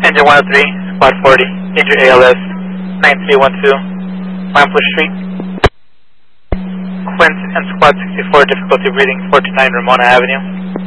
Engine 103, Squad 40, Danger ALS 9312, Lamplish Street. Quint and Squad 64, difficulty breathing 429 Ramona Avenue.